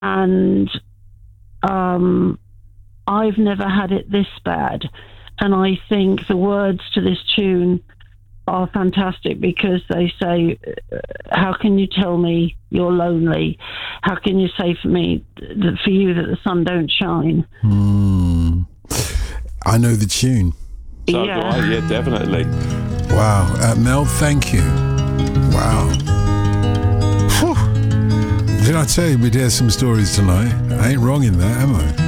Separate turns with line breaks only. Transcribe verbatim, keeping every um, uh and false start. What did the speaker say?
and um, I've never had it this bad. And I think the words to this tune are fantastic because they say, how can you tell me you're lonely? How can you say for me that for you that the sun don't shine?
Mm. I know the tune.
So
yeah.
do I, yeah, definitely.
Wow. Uh, Mel, thank you. Wow. Whew. Did I tell you we'd hear some stories tonight? I ain't wrong in that, am I?